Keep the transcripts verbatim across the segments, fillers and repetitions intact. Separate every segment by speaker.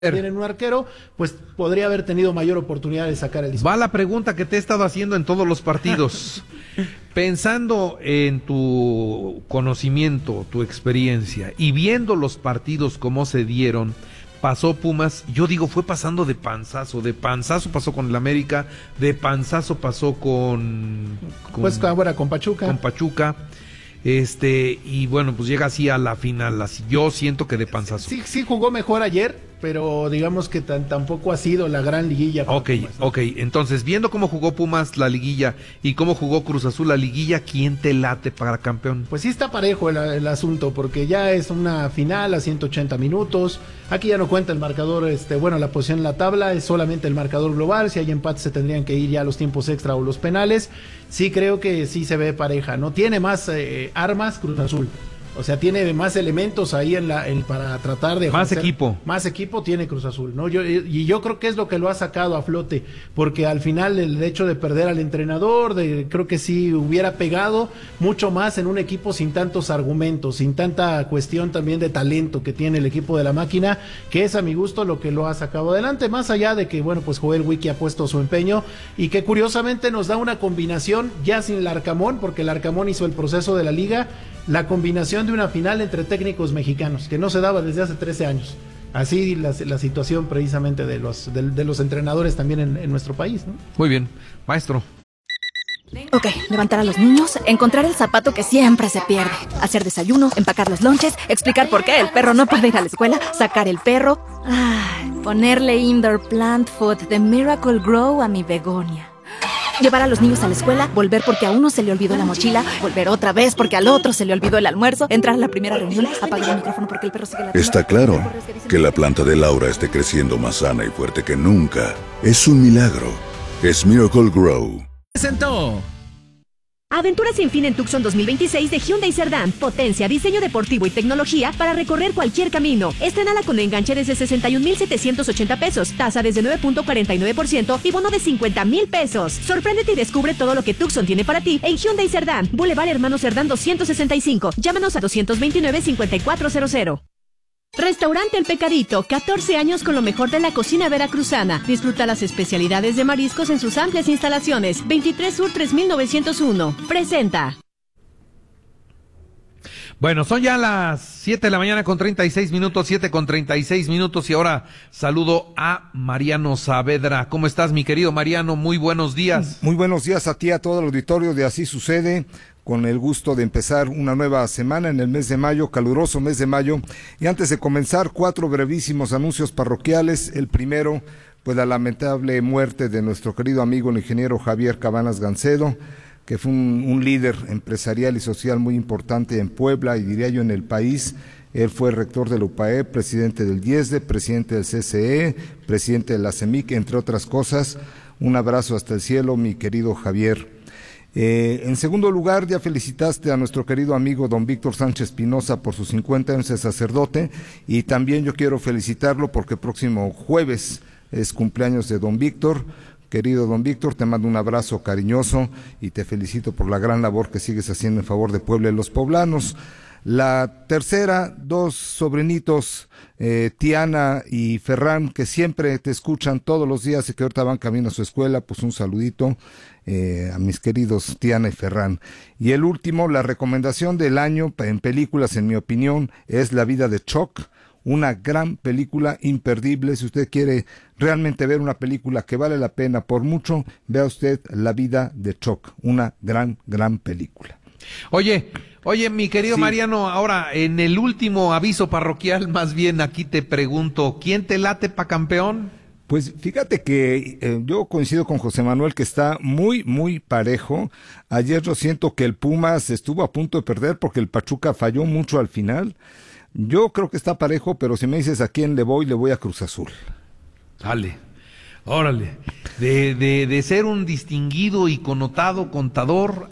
Speaker 1: tienen un arquero, pues podría haber tenido mayor oportunidad de sacar el disparo.
Speaker 2: Va la pregunta que te he estado haciendo en todos los partidos. Pensando en tu conocimiento, tu experiencia y viendo los partidos como se dieron, pasó Pumas, yo digo, fue pasando de panzazo, de panzazo pasó con el América, de panzazo pasó con... con
Speaker 1: pues ahora con Pachuca.
Speaker 2: Con Pachuca. Este, y bueno, pues llega así a la final, así, yo siento que de panzazo.
Speaker 1: Sí, sí jugó mejor ayer, pero digamos que tan, tampoco ha sido la gran liguilla.
Speaker 2: Ok,
Speaker 1: Pumas, ¿no?
Speaker 2: ok, entonces, viendo cómo jugó Pumas la liguilla y cómo jugó Cruz Azul la liguilla, ¿quién te late para campeón?
Speaker 1: Pues sí está parejo el, el asunto, porque ya es una final a ciento ochenta minutos, aquí ya no cuenta el marcador, este, bueno, la posición en la tabla, es solamente el marcador global, si hay empate se tendrían que ir ya a los tiempos extra o los penales. Sí creo que sí se ve pareja, ¿no? Tiene más eh, armas Cruz Azul. O sea, tiene más elementos ahí en la, en, para tratar de...
Speaker 2: Más
Speaker 1: hacer,
Speaker 2: equipo.
Speaker 1: Más equipo tiene Cruz Azul, ¿no? Yo, y yo creo que es lo que lo ha sacado a flote, porque al final el hecho de perder al entrenador, de, creo que sí hubiera pegado mucho más en un equipo sin tantos argumentos, sin tanta cuestión también de talento que tiene el equipo de la máquina, que es a mi gusto lo que lo ha sacado adelante, más allá de que, bueno, pues Joel Wiki ha puesto su empeño y que curiosamente nos da una combinación ya sin el Arcamón, porque el Arcamón hizo el proceso de la liga, la combinación de una final entre técnicos mexicanos, que no se daba desde hace trece años. Así la, la situación precisamente de los, de, de los entrenadores también en, en nuestro país, ¿no?
Speaker 2: Muy bien, maestro.
Speaker 3: Ok, levantar a los niños, encontrar el zapato que siempre se pierde, hacer desayuno, empacar los lonches, explicar por qué el perro no puede ir a la escuela, sacar el perro, ay, ponerle indoor plant food de Miracle Grow a mi begonia. Llevar a los niños a la escuela, volver porque a uno se le olvidó la mochila, volver otra vez porque al otro se le olvidó el almuerzo, entrar a la primera reunión, apagar el micrófono porque el perro sigue la...
Speaker 4: Está claro que la planta de Laura esté creciendo más sana y fuerte que nunca. Es un milagro. Es Miracle Grow.
Speaker 5: Presentó Aventura sin fin en Tucson dos mil veintiséis de Hyundai Cerdán. Potencia, diseño deportivo y tecnología para recorrer cualquier camino. Estrenala con enganche desde sesenta y un mil setecientos ochenta pesos, tasa desde nueve punto cuarenta y nueve por ciento y bono de cincuenta mil pesos. Sorpréndete y descubre todo lo que Tucson tiene para ti en Hyundai Cerdán. Boulevard Hermano Cerdán doscientos sesenta y cinco. Llámanos a doscientos veintinueve, cincuenta y cuatro cero cero. Restaurante El Pecadito, catorce años con lo mejor de la cocina veracruzana. Disfruta las especialidades de mariscos en sus amplias instalaciones. veintitrés Sur tres mil novecientos uno. Presenta.
Speaker 2: Bueno, son ya las siete de la mañana con treinta y seis minutos, siete con treinta y seis minutos y ahora saludo a Mariano Saavedra. ¿Cómo estás, mi querido Mariano? Muy buenos días.
Speaker 6: Muy buenos días a ti, a todo el auditorio de Así Sucede, con el gusto de empezar una nueva semana en el mes de mayo, caluroso mes de mayo. Y antes de comenzar, cuatro brevísimos anuncios parroquiales. El primero, pues la lamentable muerte de nuestro querido amigo el ingeniero Javier Cabanas Gancedo, que fue un, un líder empresarial y social muy importante en Puebla y diría yo en el país. Él fue rector del U P A E, presidente del I E S D E, presidente del C C E, presidente de la CEMIC, entre otras cosas. Un abrazo hasta el cielo, mi querido Javier. Eh, en segundo lugar, ya felicitaste a nuestro querido amigo don Víctor Sánchez Espinosa por sus cincuenta años de sacerdote, y también yo quiero felicitarlo porque próximo jueves es cumpleaños de don Víctor. Querido don Víctor, te mando un abrazo cariñoso y te felicito por la gran labor que sigues haciendo en favor de Puebla y los poblanos. La tercera, dos sobrinitos, eh, Tiana y Ferran, que siempre te escuchan todos los días y que ahorita van camino a su escuela, pues un saludito eh, a mis queridos Tiana y Ferran. Y el último, la recomendación del año en películas, en mi opinión, es La vida de Chuck. Una gran película, imperdible. Si usted quiere realmente ver una película que vale la pena por mucho, vea usted La vida de Chuck, una gran, gran película.
Speaker 2: Oye, oye, mi querido
Speaker 6: Sí.
Speaker 2: Mariano, ahora en el último aviso parroquial, más bien aquí te pregunto, ¿quién te late pa' campeón?
Speaker 6: Pues fíjate que eh, yo coincido con José Manuel que está muy, muy parejo. Ayer yo siento que el Pumas estuvo a punto de perder porque el Pachuca falló mucho al final. Yo creo que está parejo, pero si me dices a quién le voy, le voy a Cruz Azul.
Speaker 2: Dale, órale, de, de, de ser un distinguido y connotado contador a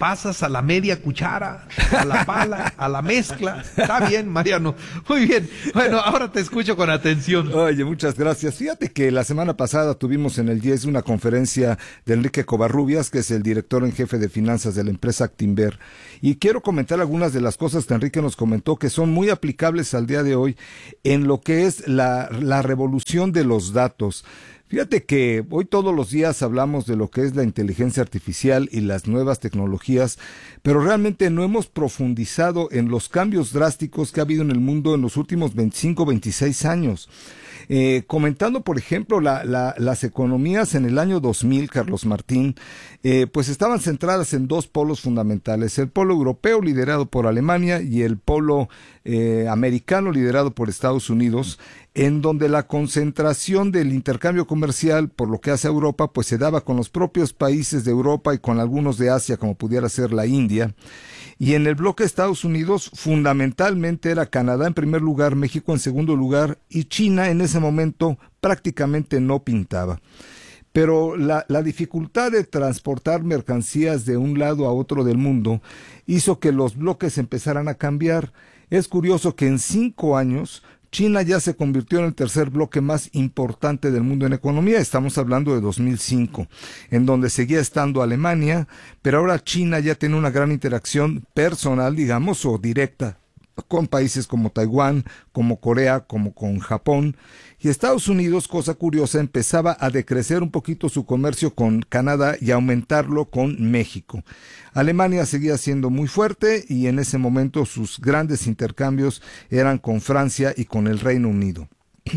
Speaker 2: pasas a la media cuchara, a la pala, a la mezcla. Está bien, Mariano. Muy bien. Bueno, ahora te escucho con atención.
Speaker 6: Oye, muchas gracias. Fíjate que la semana pasada tuvimos en el I E S una conferencia de Enrique Covarrubias, que es el director en jefe de finanzas de la empresa Actinver. Y quiero comentar algunas de las cosas que Enrique nos comentó que son muy aplicables al día de hoy en lo que es la, la revolución de los datos. Fíjate que hoy todos los días hablamos de lo que es la inteligencia artificial y las nuevas tecnologías, pero realmente no hemos profundizado en los cambios drásticos que ha habido en el mundo en los últimos veinticinco, veintiséis años. Eh, comentando, por ejemplo, la, la, las economías en el año dos mil, Carlos Martín, eh, pues estaban centradas en dos polos fundamentales, el polo europeo liderado por Alemania y el polo eh, americano liderado por Estados Unidos, en donde la concentración del intercambio comercial por lo que hace a Europa, pues se daba con los propios países de Europa y con algunos de Asia, como pudiera ser la India. Y en el bloque de Estados Unidos, fundamentalmente era Canadá en primer lugar, México en segundo lugar, y China en ese momento prácticamente no pintaba. Pero la, la dificultad de transportar mercancías de un lado a otro del mundo hizo que los bloques empezaran a cambiar. Es curioso que en cinco años China ya se convirtió en el tercer bloque más importante del mundo en economía. Estamos hablando de dos mil cinco, en donde seguía estando Alemania, pero ahora China ya tiene una gran interacción personal, digamos, o directa con países como Taiwán, como Corea, como con Japón. Y Estados Unidos, cosa curiosa, empezaba a decrecer un poquito su comercio con Canadá y aumentarlo con México. Alemania seguía siendo muy fuerte y en ese momento sus grandes intercambios eran con Francia y con el Reino Unido.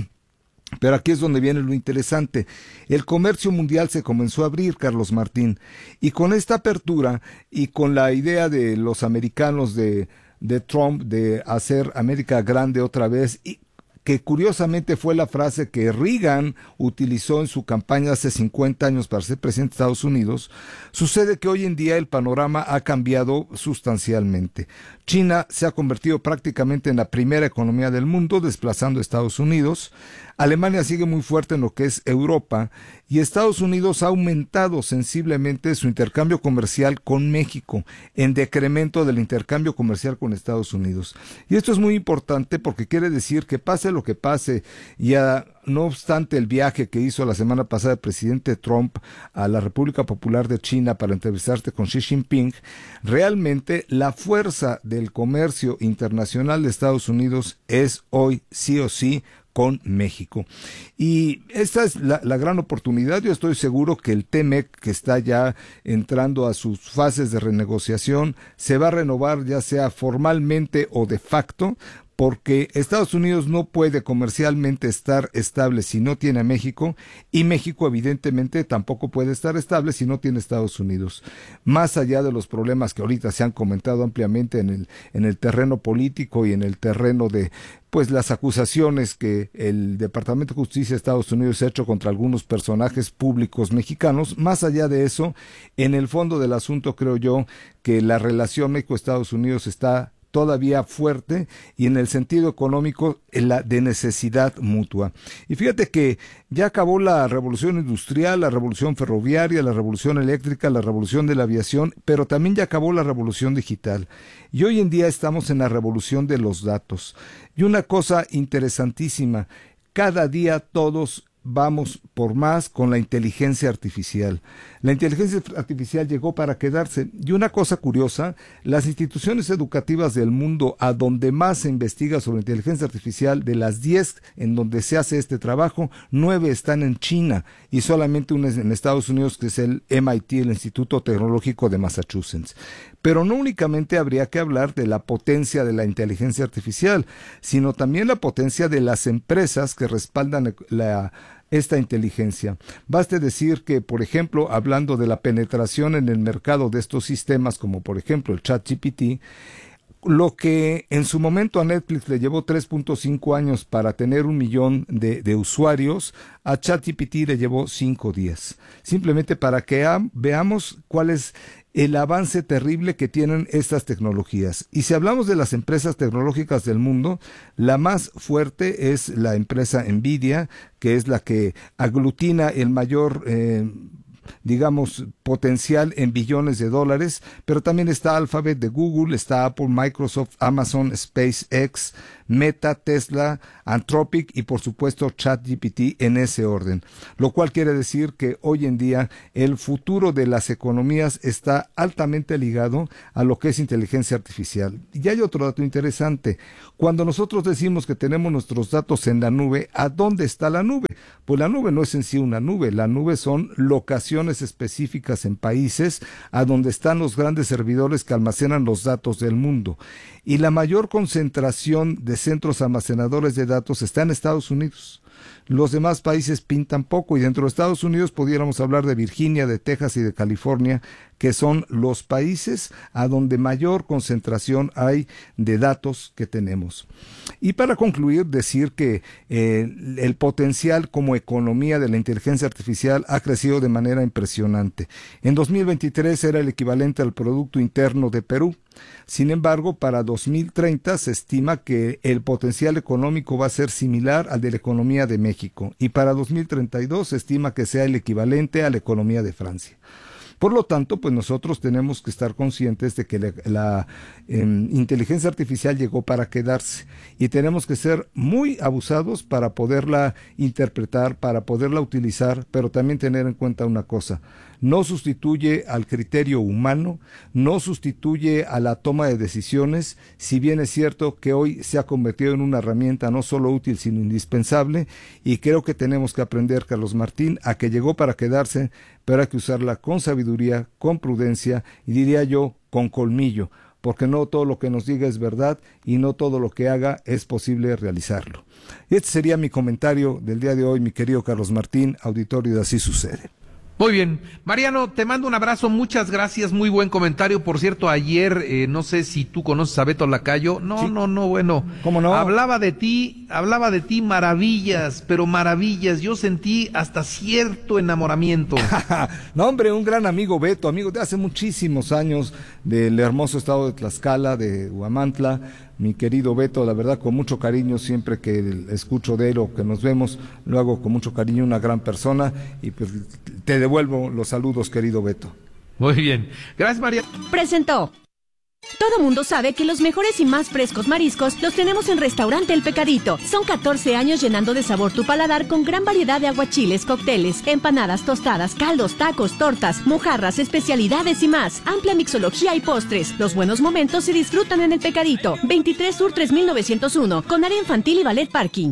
Speaker 6: Pero aquí es donde viene lo interesante. El comercio mundial se comenzó a abrir, Carlos Martín, y con esta apertura y con la idea de los americanos de de Trump de hacer América grande otra vez, y que curiosamente fue la frase que Reagan utilizó en su campaña hace cincuenta años para ser presidente de Estados Unidos, sucede que hoy en día el panorama ha cambiado sustancialmente. China se ha convertido prácticamente en la primera economía del mundo, desplazando a Estados Unidos. Alemania sigue muy fuerte en lo que es Europa y Estados Unidos ha aumentado sensiblemente su intercambio comercial con México, en decremento del intercambio comercial con Estados Unidos. Y esto es muy importante porque quiere decir que pase lo que pase, ya no obstante el viaje que hizo la semana pasada el presidente Trump a la República Popular de China para entrevistarse con Xi Jinping, realmente la fuerza del comercio internacional de Estados Unidos es hoy sí o sí con México. Y esta es la, la gran oportunidad. Yo estoy seguro que el T M E C, que está ya entrando a sus fases de renegociación, se va a renovar ya sea formalmente o de facto, porque Estados Unidos no puede comercialmente estar estable si no tiene a México, y México evidentemente tampoco puede estar estable si no tiene Estados Unidos. Más allá de los problemas que ahorita se han comentado ampliamente en el, en el terreno político y en el terreno de pues las acusaciones que el Departamento de Justicia de Estados Unidos ha hecho contra algunos personajes públicos mexicanos, más allá de eso, en el fondo del asunto creo yo que la relación México-Estados Unidos está todavía fuerte y en el sentido económico en la de necesidad mutua. Y fíjate que ya acabó la revolución industrial, la revolución ferroviaria, la revolución eléctrica, la revolución de la aviación, pero también ya acabó la revolución digital. Y hoy en día estamos en la revolución de los datos. Y una cosa interesantísima, cada día todos vamos por más con la inteligencia artificial. La inteligencia artificial llegó para quedarse. Y una cosa curiosa, las instituciones educativas del mundo a donde más se investiga sobre inteligencia artificial, de las diez en donde se hace este trabajo, nueve están en China y solamente una en Estados Unidos, que es el M I T, el Instituto Tecnológico de Massachusetts. Pero no únicamente habría que hablar de la potencia de la inteligencia artificial, sino también la potencia de las empresas que respaldan la esta inteligencia. Baste decir que, por ejemplo, hablando de la penetración en el mercado de estos sistemas, como por ejemplo el ChatGPT, lo que en su momento a Netflix le llevó tres punto cinco años para tener un millón de, de usuarios, a ChatGPT le llevó cinco días. Simplemente para que a, veamos cuál es el avance terrible que tienen estas tecnologías. Y si hablamos de las empresas tecnológicas del mundo, la más fuerte es la empresa Nvidia, que es la que aglutina el mayor eh, digamos, potencial en billones de dólares, pero también está Alphabet de Google, está Apple, Microsoft, Amazon, SpaceX, Meta, Tesla, Anthropic y por supuesto ChatGPT en ese orden, lo cual quiere decir que hoy en día el futuro de las economías está altamente ligado a lo que es inteligencia artificial. Y hay otro dato interesante, cuando nosotros decimos que tenemos nuestros datos en la nube, ¿a dónde está la nube? Pues la nube no es en sí una nube, la nube son locaciones específicas en países a donde están los grandes servidores que almacenan los datos del mundo. Y la mayor concentración de centros almacenadores de datos está en Estados Unidos. Los demás países pintan poco y dentro de Estados Unidos pudiéramos hablar de Virginia, de Texas y de California, que son los países a donde mayor concentración hay de datos que tenemos. Y para concluir, decir que eh, el potencial como economía de la inteligencia artificial ha crecido de manera impresionante. En dos mil veintitrés era el equivalente al Producto Interno de Perú. Sin embargo, para dos mil treinta se estima que el potencial económico va a ser similar al de la economía de México y para dos mil treinta y dos se estima que sea el equivalente a la economía de Francia. Por lo tanto, pues nosotros tenemos que estar conscientes de que la, la eh, inteligencia artificial llegó para quedarse y tenemos que ser muy abusados para poderla interpretar, para poderla utilizar, pero también tener en cuenta una cosa: no sustituye al criterio humano, no sustituye a la toma de decisiones, si bien es cierto que hoy se ha convertido en una herramienta no solo útil sino indispensable, y creo que tenemos que aprender, Carlos Martín, a que llegó para quedarse, pero hay que usarla con sabiduría, con prudencia y diría yo con colmillo, porque no todo lo que nos diga es verdad y no todo lo que haga es posible realizarlo. Y este sería mi comentario del día de hoy, mi querido Carlos Martín, auditorio de Así Sucede.
Speaker 2: Muy bien. Mariano, te mando un abrazo, muchas gracias, muy buen comentario. Por cierto, ayer, eh, no sé si tú conoces a Beto Lacayo. No, sí. no, no, bueno.
Speaker 6: ¿Cómo no?
Speaker 2: Hablaba de ti, hablaba de ti maravillas, pero maravillas. Yo sentí hasta cierto enamoramiento.
Speaker 6: No, hombre, un gran amigo Beto, amigo de hace muchísimos años, del hermoso estado de Tlaxcala, de Huamantla. Mi querido Beto, la verdad, con mucho cariño, siempre que escucho de él o que nos vemos, lo hago con mucho cariño, una gran persona, y pues te devuelvo los saludos, querido Beto.
Speaker 2: Muy bien. Gracias, María.
Speaker 5: Presentó. Todo mundo sabe que los mejores y más frescos mariscos los tenemos en Restaurante El Pecadito. Son catorce años llenando de sabor tu paladar con gran variedad de aguachiles, cócteles, empanadas, tostadas, caldos, tacos, tortas, mojarras, especialidades y más. Amplia mixología y postres. Los buenos momentos se disfrutan en El Pecadito. veintitrés Sur tres mil novecientos uno, con área infantil y ballet parking.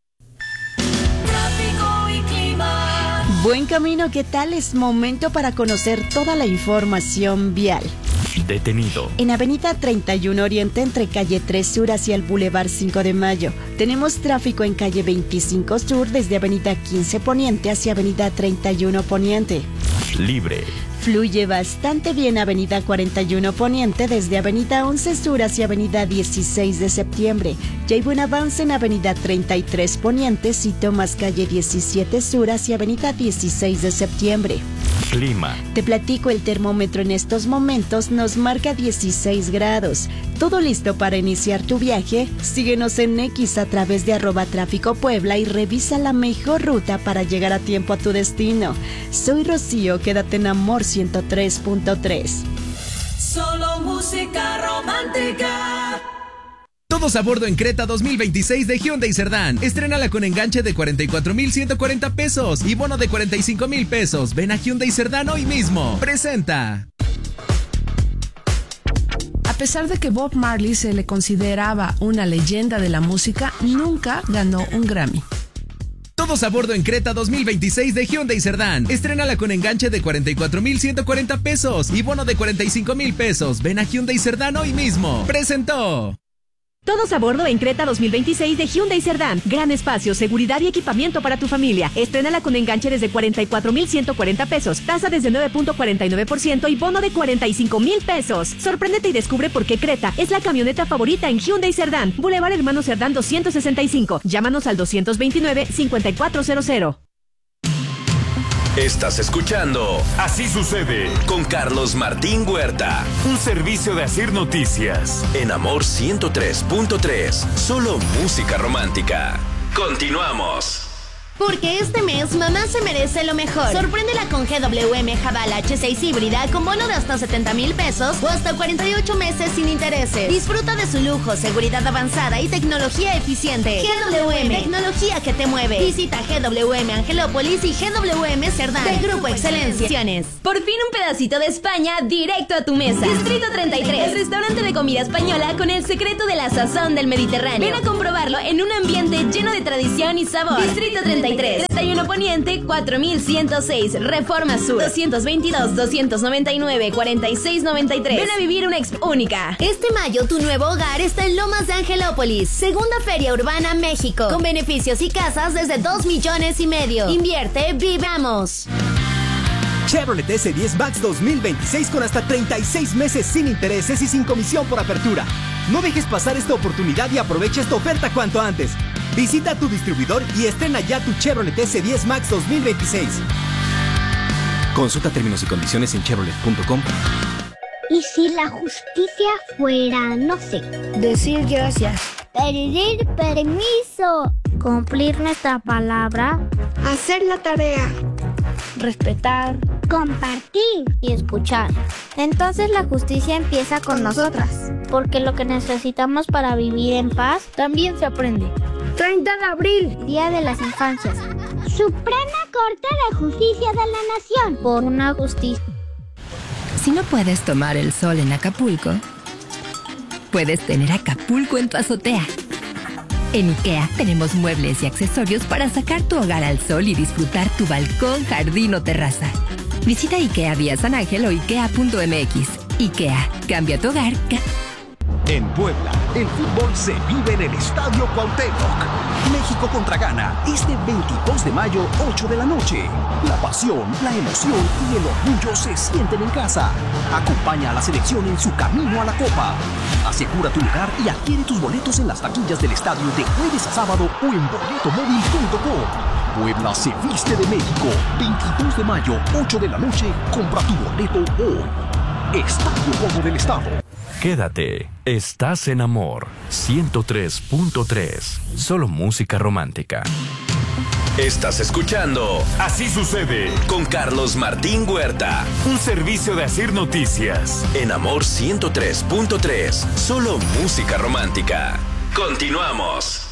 Speaker 7: Tráfico y clima.
Speaker 8: Buen camino, ¿qué tal? Es momento para conocer toda la información vial.
Speaker 9: Detenido.
Speaker 8: En Avenida treinta y uno Oriente, entre calle tres Sur hacia el Boulevard cinco de Mayo. Tenemos tráfico en calle veinticinco Sur desde Avenida quince Poniente hacia Avenida treinta y uno Poniente.
Speaker 9: Libre.
Speaker 8: Fluye bastante bien Avenida cuarenta y uno Poniente desde Avenida once Sur hacia Avenida dieciséis de Septiembre. Ya hay buen avance en Avenida treinta y tres Poniente si tomas calle diecisiete Sur hacia Avenida dieciséis de Septiembre.
Speaker 9: Clima.
Speaker 8: Te platico, el termómetro en estos momentos nos marca dieciséis grados. ¿Todo listo para iniciar tu viaje? Síguenos en X a través de arroba tráfico Puebla y revisa la mejor ruta para llegar a tiempo a tu destino. Soy Rocío, quédate en Amor ciento tres punto tres.
Speaker 7: Solo música romántica.
Speaker 10: Todos a bordo en Creta dos mil veintiséis de Hyundai Cerdán. Estrénala con enganche de cuarenta y cuatro mil ciento cuarenta pesos y bono de cuarenta y cinco mil pesos. Ven a Hyundai Cerdán hoy mismo. Presenta.
Speaker 11: A pesar de que Bob Marley se le consideraba una leyenda de la música, nunca ganó un Grammy.
Speaker 10: Todos a bordo en Creta dos mil veintiséis de Hyundai Cerdán. Estrénala con enganche de cuarenta y cuatro mil ciento cuarenta pesos y bono de cuarenta y cinco mil pesos. Ven a Hyundai Cerdán hoy mismo. Presentó.
Speaker 5: Todos a bordo en Creta dos mil veintiséis de Hyundai Cerdán. Gran espacio, seguridad y equipamiento para tu familia. Estrénala con enganche desde cuarenta y cuatro mil ciento cuarenta pesos, tasa desde nueve punto cuarenta y nueve por ciento y bono de cuarenta y cinco mil pesos. Sorpréndete y descubre por qué Creta es la camioneta favorita en Hyundai Cerdán. Boulevard Hermano Cerdán doscientos sesenta y cinco. Llámanos al doscientos veintinueve, cincuenta y cuatro cero cero.
Speaker 12: Estás escuchando Así Sucede con Carlos Martín Huerta. Un servicio de Asir Noticias. En Amor ciento tres punto tres. Solo música romántica. Continuamos.
Speaker 13: Porque este mes mamá se merece lo mejor. Sorpréndela con G W M Jabal H seis híbrida con bono de hasta setenta mil pesos o hasta cuarenta y ocho meses sin intereses. Disfruta de su lujo, seguridad avanzada y tecnología eficiente. G W M, tecnología que te mueve. Visita G W M Angelópolis y G W M Cerdán de Grupo Excelencia.
Speaker 5: Por fin un pedacito de España directo a tu mesa. Distrito treinta y tres, el restaurante de comida española con el secreto de la sazón del Mediterráneo. Ven a comprobarlo en un ambiente lleno de tradición y sabor. Distrito treinta y tres, treinta y uno Poniente, cuatro mil ciento seis, Reforma Sur, doscientos veintidós, doscientos noventa y nueve, cuarenta y seis noventa y tres. Ven a vivir una experiencia única.
Speaker 13: Este mayo tu nuevo hogar está en Lomas de Angelópolis, segunda Feria Urbana México, con beneficios y casas desde dos millones y medio. Invierte, vivamos.
Speaker 14: Chevrolet S diez Max dos mil veintiséis con hasta treinta y seis meses sin intereses y sin comisión por apertura. No dejes pasar esta oportunidad y aprovecha esta oferta cuanto antes. Visita tu distribuidor y estrena ya tu Chevrolet S diez Max dos mil veintiséis. Consulta términos y condiciones en chevrolet punto com.
Speaker 15: ¿Y si la justicia fuera, no sé,
Speaker 16: decir gracias,
Speaker 15: pedir permiso, cumplir nuestra palabra,
Speaker 16: hacer la tarea,
Speaker 15: respetar, compartir y escuchar? Entonces la justicia empieza con nosotras, porque lo que necesitamos para vivir en paz también se aprende.
Speaker 16: treinta de abril,
Speaker 15: Día de las Infancias. Suprema Corte de Justicia de la Nación, por una justicia.
Speaker 17: Si no puedes tomar el sol en Acapulco, puedes tener Acapulco en tu azotea. En IKEA tenemos muebles y accesorios para sacar tu hogar al sol y disfrutar tu balcón, jardín o terraza. Visita IKEA vía San Ángel o ikea punto m x. IKEA, cambia tu hogar. Ca-
Speaker 18: En Puebla, el fútbol se vive en el Estadio Cuauhtémoc. México contra Ghana, este veintidós de mayo, ocho de la noche. La pasión, la emoción y el orgullo se sienten en casa. Acompaña a la selección en su camino a la Copa. Asegura tu lugar y adquiere tus boletos en las taquillas del estadio de jueves a sábado o en boleto móvil punto com. Puebla se viste de México. veintidós de mayo, ocho de la noche. Compra tu boleto hoy. Estadio Juego del Estado.
Speaker 9: Quédate, estás en Amor ciento tres punto tres, solo música romántica.
Speaker 12: Estás escuchando Así Sucede con Carlos Martín Huerta, un servicio de Asir Noticias en Amor ciento tres punto tres, solo música romántica. Continuamos.